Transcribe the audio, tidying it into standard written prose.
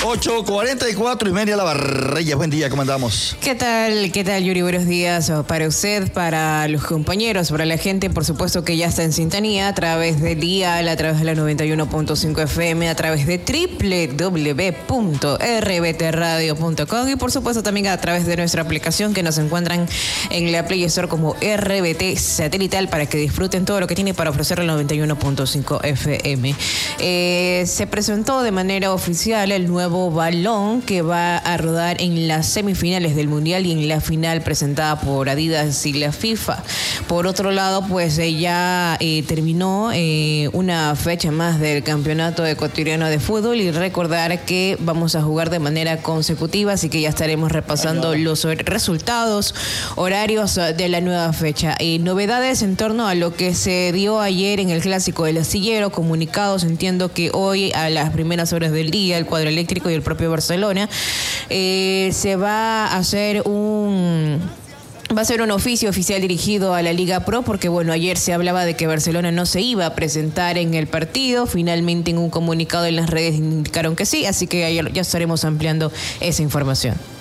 8:44 La Barrilla. Buen día, ¿cómo andamos? ¿Qué tal, Yuri? Buenos días para usted, para los compañeros, para la gente, por supuesto que ya está en sintonía a través del dial, a través de la 91.5 FM, a través de www.rbtradio.com y por supuesto también a través de nuestra aplicación que nos encuentran en la Play Store como RBT Satelital para que disfruten todo lo que tiene para ofrecer el 91.5 FM. Se presentó de manera oficial el nuevo balón que va a rodar en las semifinales del Mundial y en la final presentada por Adidas y la FIFA. Por otro lado, pues ya terminó una fecha más del Campeonato Ecuatoriano de Fútbol y recordar que vamos a jugar de manera consecutiva, así que ya estaremos repasando los resultados, horarios de la nueva fecha. Novedades en torno a lo que se dio ayer en el Clásico del Astillero, comunicados, entiendo que hoy a las primeras horas del día el cuadro eléctrico y el propio Barcelona se va a hacer un oficio oficial dirigido a la Liga Pro, porque bueno, ayer se hablaba de que Barcelona no se iba a presentar en el partido. Finalmente en un comunicado en las redes indicaron que sí, así que ayer ya estaremos ampliando esa información.